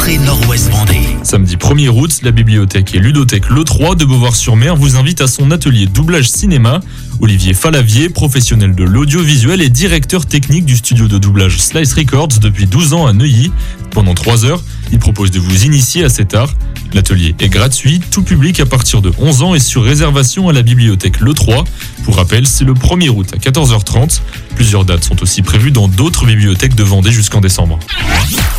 Rentrée Nord-Ouest Vendée. Samedi 1er août, la bibliothèque et ludothèque Le 3 de Beauvoir-sur-Mer vous invite à son atelier doublage cinéma. Olivier Falavier, professionnel de l'audiovisuel et directeur technique du studio de doublage Slice Records depuis 12 ans à Neuilly. Pendant 3 heures, il propose de vous initier à cet art. L'atelier est gratuit, tout public à partir de 11 ans et sur réservation à la bibliothèque Le 3. Pour rappel, c'est le 1er août à 14h30. Plusieurs dates sont aussi prévues dans d'autres bibliothèques de Vendée jusqu'en décembre.